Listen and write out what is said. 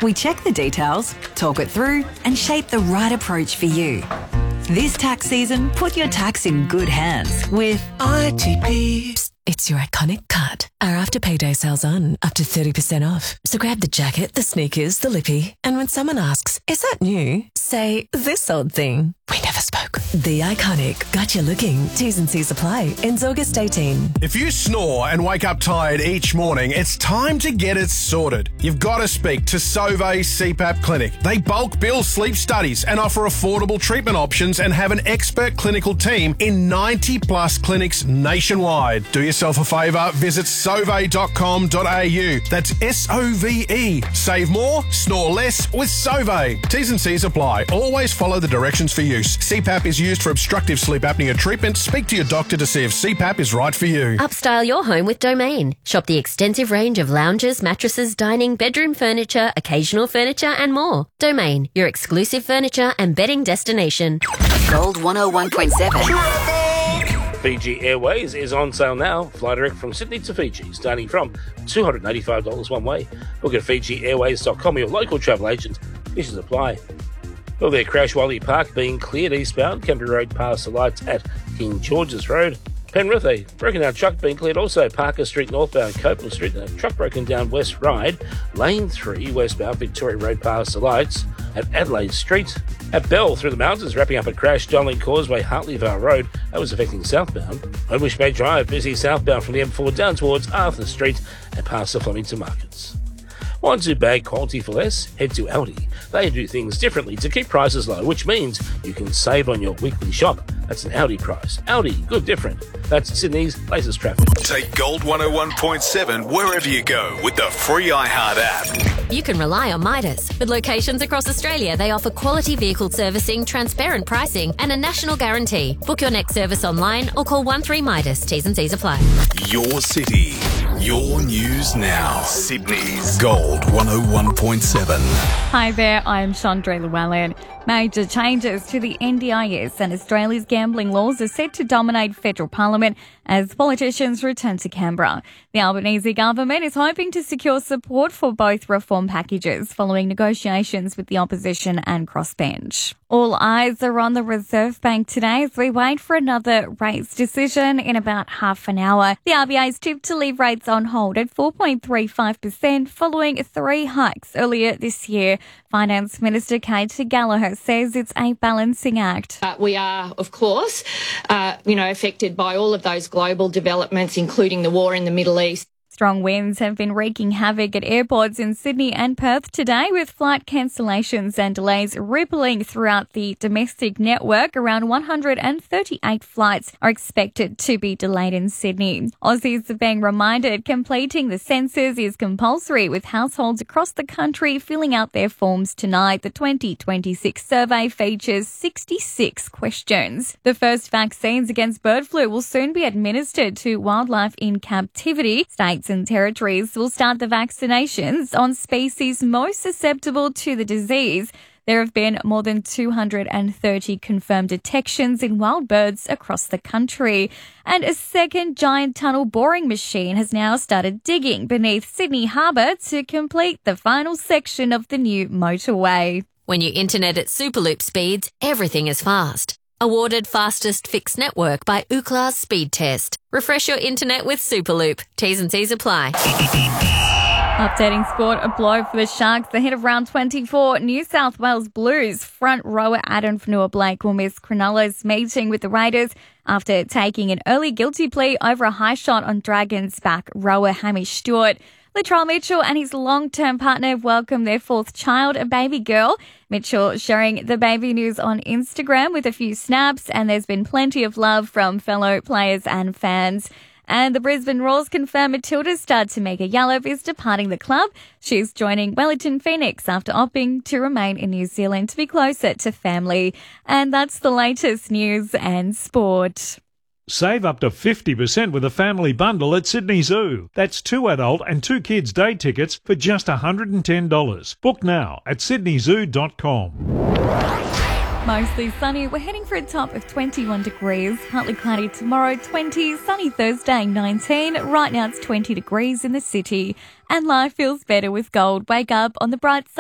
We check the details, talk it through, and shape the right approach for you. This tax season, put your tax in good hands with ITP. Psst, it's your iconic cut. Our after payday sale's on, up to 30% off. So grab the jacket, the sneakers, the lippy, and when someone asks, is that new? Say, this old thing. We never spoke. The Iconic. Got you looking. T's and C's apply. Ends August 18. If you snore and wake up tired each morning, it's time to get it sorted. You've got to speak to Sauvé CPAP Clinic. They bulk bill sleep studies and offer affordable treatment options and have an expert clinical team in 90 plus clinics nationwide. Do yourself a favour, visit sauve.com.au. That's SOVE. Save more, snore less with Sauvé. T's and C's apply. Always follow the directions for use. CPAP is used for obstructive sleep apnea treatment. Speak to your doctor to see if CPAP is right for you. Upstyle your home with Domain. Shop the extensive range of lounges, mattresses, dining, bedroom furniture, occasional furniture and more. Domain, your exclusive furniture and bedding destination. Gold 101.7. Fiji Airways is on sale now. Fly direct from Sydney to Fiji, starting from $285 one way. Book at FijiAirways.com or your local travel agent. Issues apply. Well, there, Crash Wally Park being cleared eastbound, Kempi Road past the lights at King George's Road. Penrith, a broken down truck being cleared also Parker Street northbound Copeland Street, and a truck broken down West Ryde, Lane 3 westbound Victoria Road past the lights at Adelaide Street. At Bell through the mountains, wrapping up a crash, Donley Causeway, Hartleyvale Road, that was affecting southbound. Homebush Bay Drive, busy southbound from the M4 down towards Arthur Street and past the Flemington Markets. Want to bag quality for less? Head to Aldi. They do things differently to keep prices low, which means you can save on your weekly shop. That's an Aldi price. Aldi, good different. That's Sydney's latest traffic. Take Gold 101.7 wherever you go with the free iHeart app. You can rely on Midas. With locations across Australia, they offer quality vehicle servicing, transparent pricing, and a national guarantee. Book your next service online or call 13 Midas. T's and C's apply. Your city, your news now. Sydney's Gold 101.7. Hi there, I'm Chandra Llewellyn. Major changes to the NDIS and Australia's gambling laws are set to dominate federal parliament as politicians return to Canberra. The Albanese government is hoping to secure support for both reform packages following negotiations with the opposition and crossbench. All eyes are on the Reserve Bank today as we wait for another rates decision in about half an hour. The RBA is tipped to leave rates on hold at 4.35% following 3 hikes earlier this year. Finance Minister Kate Gallagher says it's a balancing act. We are, of course, affected by all of those global developments, including the war in the Middle East. Strong winds have been wreaking havoc at airports in Sydney and Perth today, with flight cancellations and delays rippling throughout the domestic network. Around 138 flights are expected to be delayed in Sydney. Aussies are being reminded completing the census is compulsory, with households across the country filling out their forms tonight. The 2026 survey features 66 questions. The first vaccines against bird flu will soon be administered to wildlife in captivity. States and territories will start the vaccinations on species most susceptible to the disease. There have been more than 230 confirmed detections in wild birds across the country. And a second giant tunnel boring machine has now started digging beneath Sydney Harbour to complete the final section of the new motorway. When you internet at Superloop speeds, everything is fast. Awarded fastest fixed network by Ookla's Speed Test. Refresh your internet with Superloop. T's and C's apply. Updating sport, a blow for the Sharks ahead of round 24. New South Wales Blues front rower Adam Fanua-Blake will miss Cronulla's meeting with the Raiders after taking an early guilty plea over a high shot on Dragons back rower Hamish Stewart. Latrell Mitchell and his long-term partner welcome their 4th child, a baby girl. Mitchell sharing the baby news on Instagram with a few snaps, and there's been plenty of love from fellow players and fans. And the Brisbane Roars confirm Matilda star Tameka Yallop is departing the club. She's joining Wellington Phoenix after opting to remain in New Zealand to be closer to family. And that's the latest news and sport. Save up to 50% with a family bundle at Sydney Zoo. That's 2 adult and 2 kids day tickets for just $110. Book now at sydneyzoo.com. Mostly sunny. We're heading for a top of 21 degrees. Partly cloudy tomorrow, 20. Sunny Thursday, 19. Right now it's 20 degrees in the city. And life feels better with gold. Wake up on the bright side.